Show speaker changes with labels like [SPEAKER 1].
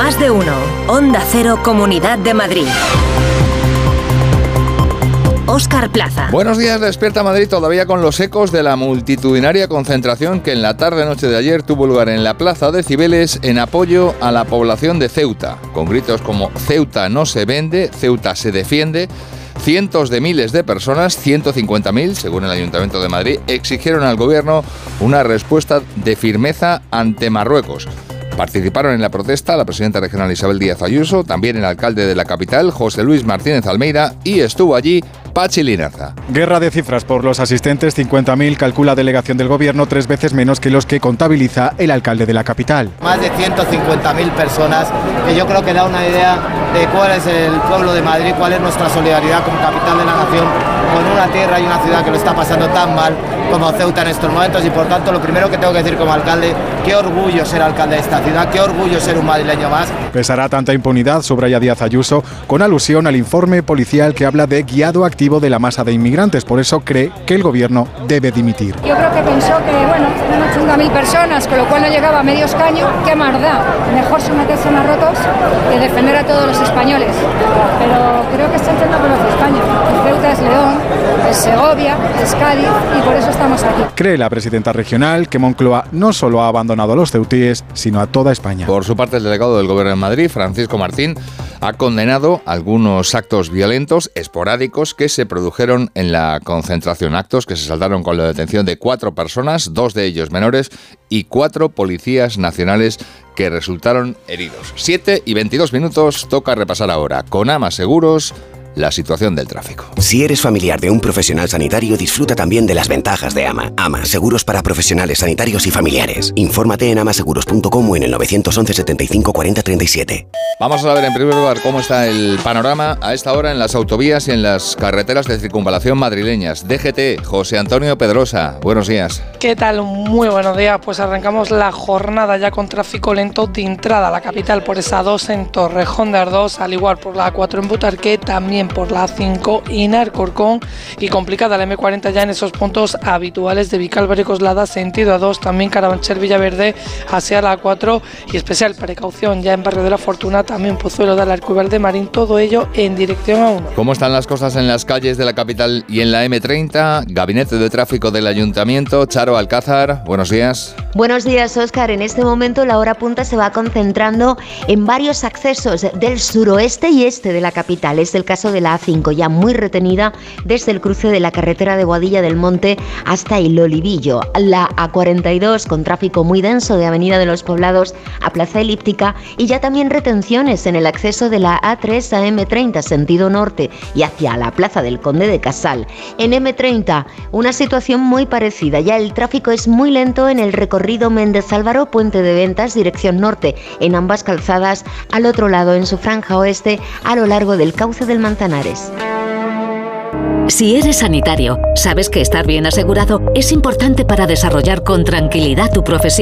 [SPEAKER 1] Más de uno. Onda Cero, Comunidad de Madrid. Óscar Plaza.
[SPEAKER 2] Buenos días, despierta Madrid, todavía con los ecos de la multitudinaria concentración que en la tarde-noche de ayer tuvo lugar en la Plaza de Cibeles en apoyo a la población de Ceuta, con gritos como Ceuta no se vende, Ceuta se defiende. Cientos de miles de personas, 150.000, según el Ayuntamiento de Madrid, exigieron al gobierno una respuesta de firmeza ante Marruecos. Participaron en la protesta la presidenta regional Isabel Díaz Ayuso, también el alcalde de la capital, José Luis Martínez Almeida, y estuvo allí Pachi Linaza.
[SPEAKER 3] Guerra de cifras por los asistentes, 50.000, calcula delegación del gobierno, 3 veces menos que los que contabiliza el alcalde de la capital.
[SPEAKER 4] Más de 150.000 personas, que yo creo que da una idea de cuál es el pueblo de Madrid, cuál es nuestra solidaridad como capital de la nación, con una tierra y una ciudad que lo está pasando tan mal como Ceuta en estos momentos, y por tanto lo primero que tengo que decir como alcalde, qué orgullo ser alcalde de esta ciudad, qué orgullo ser un madrileño más.
[SPEAKER 3] Pesará tanta impunidad, subraya Díaz Ayuso, con alusión al informe policial que habla de guiado activo de la masa de inmigrantes, por eso cree que el gobierno debe dimitir.
[SPEAKER 5] Yo creo que pensó que, bueno, eran 80.000 personas, con lo cual no llegaba a medio escaño, qué más da, mejor someterse a Marruecos que defender a todos los españoles, pero creo que está echando por los de España. Ceuta es León, es Segovia, es Cádiz, y por eso estamos aquí.
[SPEAKER 3] Cree la presidenta regional que Moncloa no solo ha abandonado a los ceutíes, sino a toda España.
[SPEAKER 2] Por su parte, el delegado del Gobierno en Madrid, Francisco Martín, ha condenado algunos actos violentos esporádicos que se produjeron en la concentración. Actos que se saldaron con la detención de 4 personas, 2 de ellos menores, y 4 policías nacionales que resultaron heridos. 7:22, toca repasar ahora con AMA Seguros la situación del tráfico.
[SPEAKER 6] Si eres familiar de un profesional sanitario, disfruta también de las ventajas de AMA. AMA, seguros para profesionales sanitarios y familiares. Infórmate en amaseguros.com o en el 911 75 40 37.
[SPEAKER 2] Vamos a ver en primer lugar cómo está el panorama a esta hora en las autovías y en las carreteras de circunvalación madrileñas. DGT, José Antonio Pedrosa, buenos días.
[SPEAKER 7] ¿Qué tal? Muy buenos días. Pues arrancamos la jornada ya con tráfico lento de entrada a la capital por esa 2 en Torrejón de Ardoz, al igual por la A4 en Butarque, también por la A5 en Alcorcón, y complicada la M40 ya en esos puntos habituales de Vicálvaro y Coslada, sentido A2, también Carabanchel Villaverde hacia la A4, y especial precaución ya en Barrio de la Fortuna, también Pozuelo de Alarco y Valdemarín, todo ello en dirección A1.
[SPEAKER 2] ¿Cómo están las cosas en las calles de la capital y en la M30? Gabinete de Tráfico del Ayuntamiento, Charo Alcázar, buenos días.
[SPEAKER 8] Buenos días, Óscar. En este momento la hora punta se va concentrando en varios accesos del suroeste y este de la capital. Es el caso de la A5, ya muy retenida desde el cruce de la carretera de Boadilla del Monte hasta el Olivillo. La A42 con tráfico muy denso de Avenida de los Poblados a Plaza Elíptica, y ya también retenciones en el acceso de la A3 a M30 sentido norte y hacia la Plaza del Conde de Casal. En M30 una situación muy parecida, ya el tráfico es muy lento en el recorrido Méndez Álvaro, Puente de Ventas, dirección norte en ambas calzadas, al otro lado en su franja oeste a lo largo del cauce del Manzanares.
[SPEAKER 1] Si eres sanitario, sabes que estar bien asegurado es importante para desarrollar con tranquilidad tu profesión.